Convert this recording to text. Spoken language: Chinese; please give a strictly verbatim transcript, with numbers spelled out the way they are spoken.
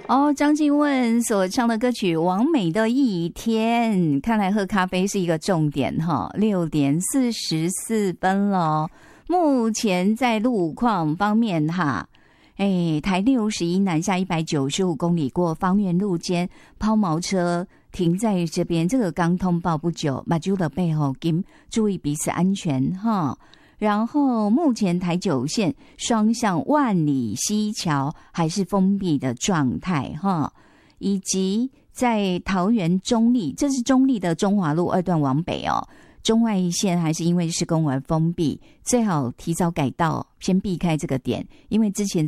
哦，张静雯所唱的歌曲《完美的一天》，看来喝咖啡是一个重点哈。六点四十四分了，目前在路况方面哈，哎，台六十一南下一百九十五公里过芳苑路间，抛锚车停在这边，这个刚通报不久，马珠的背后请注意彼此安全哈。然后目前台九线双向万里溪桥还是封闭的状态哈，以及在桃园中立，这是中立的中华路二段往北哦，中外线还是因为施工而封闭，最好提早改道，先避开这个点，因为之前